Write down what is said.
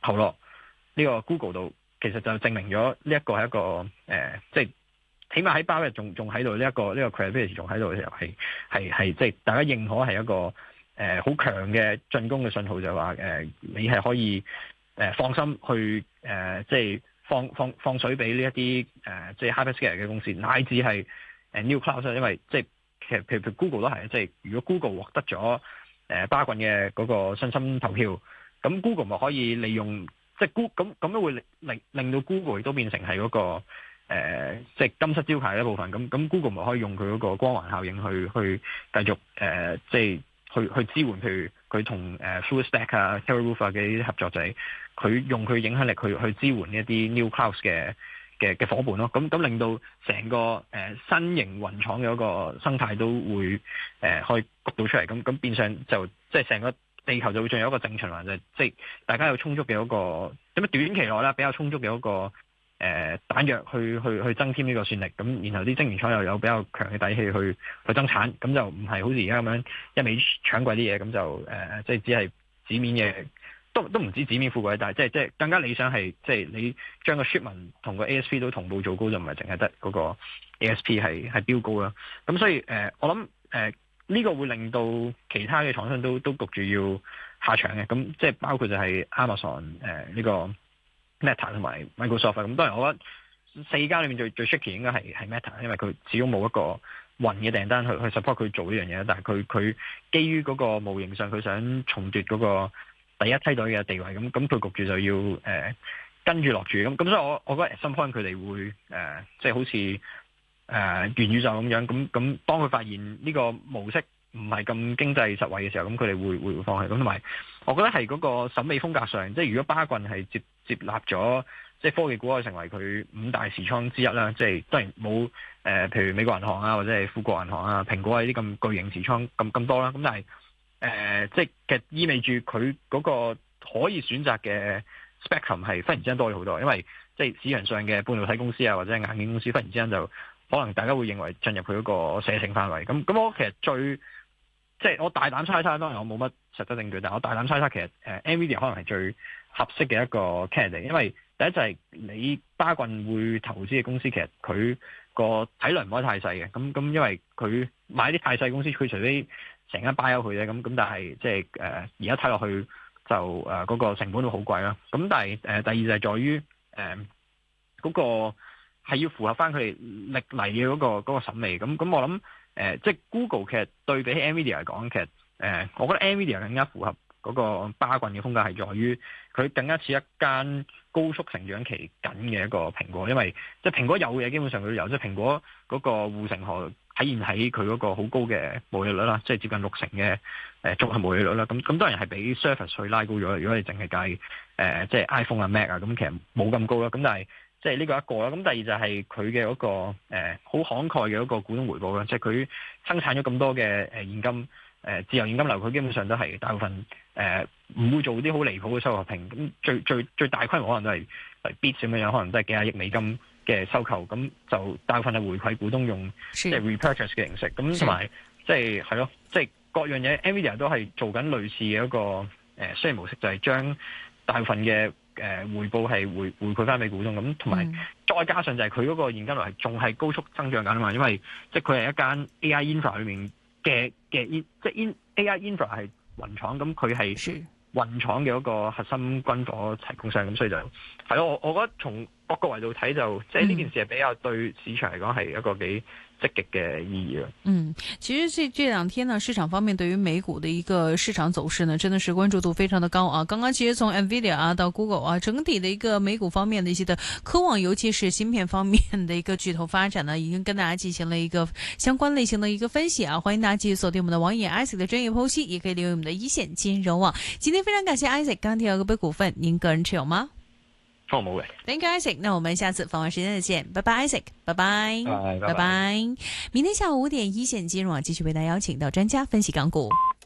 投落呢個 Google 度，其實就證明咗呢一個係一個即係起碼喺包日仲喺度，呢一個 credibility 仲喺度嘅時候，係即係大家認可係一個好強嘅進攻嘅信號，就係話你係可以放心去即係放水俾呢一啲即係 hyperscale 嘅公司，乃至係New Cloud， 因為即係其實譬如 Google 都係，即係如果 Google 獲得咗巴郡嘅嗰個信心投票，咁 Google 咪可以利用即係咁樣會令到 Google 亦都變成係嗰個即係金漆招牌嘅一部分，咁 Google 咪可以用佢嗰個光環效應去繼續即係去支援，譬如佢同FullStack 啊、TerraRoof 啊嘅呢啲合作者，佢用佢影響力去支援呢一啲 New Clouds 嘅伙伴咯，咁令到成個新型雲廠嘅嗰個生態都會可以焗到出嚟，咁變相就即係成個地球就會進入一個正循環，就即係大家有充足嘅嗰個咁短期內啦，比較充足嘅嗰個彈藥去增添呢個算力，咁然後啲晶圓廠又有比較強嘅底氣去增產，咁就唔係好似而家咁樣一味搶貴啲嘢，咁就即係只係紙面嘅。都唔止紙面富貴，但係即係更加理想係即係你將個 shipment 同個 ASP 都同步做高，就唔係淨係得嗰個 ASP 係標高啦。咁所以我諗呢個會令到其他嘅廠商都焗住要下場嘅。咁即係包括就係 Amazon 呢個 Meta 同埋 Microsoft。咁當然我覺得四間裏面最 tricky 應該係 Meta， 因為佢始終冇一個雲嘅訂單去 support 佢做呢樣嘢。但係佢基於嗰個模型上，佢想重奪嗰個第一梯隊嘅地位，咁佢焗住就要跟住落住，咁所以我覺得 at some point 佢哋會即係好似元宇宙咁樣，咁當佢發現呢個模式唔係咁經濟實惠嘅時候，咁佢哋會放棄。咁同埋我覺得係嗰個審美風格上，即係如果巴郡係接納咗，即係科技股可以成為佢五大持倉之一啦。即係當然冇譬如美國銀行啊，或者係富國銀行啊、蘋果啊呢啲咁巨型持倉咁多啦。咁但係即係其實意味住佢嗰個可以選擇嘅 spectrum 係忽然之間多咗好多，因為即係市場上嘅半導體公司啊，或者係硬件公司忽然之間就可能大家會認為進入佢嗰個射程範圍。咁我其實即係我大膽猜測，當然我冇乜實質證據，但係我大膽猜測其實NVIDIA 可能係最合適嘅一個 candidate， 因為第一就係你巴郡會投資嘅公司，其實佢個體量唔可以太細嘅。咁因為佢買啲太細公司，佢除非成間 buy 咗佢啫，咁但係即係而家睇落去就嗰個成本都好貴啦。咁但係第二就係在於嗰個係要符合翻佢哋歷嚟嘅嗰個審美。咁我諗即係 Google 其實對比起 NVIDIA 嚟講，其實我覺得 NVIDIA 更加符合嗰個巴郡嘅風格，係在於佢更加似一間高速成長期緊嘅一個蘋果。因為即係蘋果有嘅嘢基本上佢都有，即係蘋果嗰個護城河體現喺佢嗰個好高嘅毛利率啦，即係接近60%嘅綜合毛利率啦。咁當然係比 Surface 去拉高咗。如果你淨係計即係 iPhone 啊 Mac 啊，咁其實冇咁高啦。咁但係即係呢個一個啦。咁第二就係佢嘅嗰個好慷慨嘅嗰個股東回報啦。即係佢生產咗咁多嘅現金自由現金流，佢基本上都係大部分唔會做啲好離譜嘅收購平。咁最大規模可能都係Bits 咁樣，可能都係幾廿億美金嘅收購，咁就大部分係回饋股東用即係 repurchase 嘅形式。咁同埋即係係咯，即係各樣嘢 NVIDIA 都係做緊類似嘅一個商業模式，就係將大部分嘅回報係回饋翻俾股東。咁同埋再加上就係佢嗰個現金流係仲係高速增長緊啊嘛，因為即係佢係一間 AI infra 裏面嘅即係 AI infra 係雲廠，咁佢係雲廠嘅嗰個核心軍火提供商。咁所以就係咯，我覺得從各個維度睇，就即係呢件事係比較對市場嚟講係一個幾積極嘅意義啊。 其實這兩天呢，市場方面對於美股的一個市場走勢呢，真的是關注度非常的高啊。剛剛其實從 NVIDIA 啊到 Google 啊，整體的一個美股方面的一些的科網，尤其是芯片方面的一個巨頭發展呢，已經跟大家進行了一個相關類型的一個分析啊。歡迎大家繼續鎖定我們的網頁 Isaac 的專業剖析，也可以利用我們的一線金融網。今天非常感謝 Isaac 剛提到個別股份，您個人持有嗎？ 冇嘅。 Thank you Isaac，那我們下次訪問時間再見，拜拜 Isaac，拜拜，拜拜。明天下午5點一線金融網繼續為大家邀請到專家分析港股。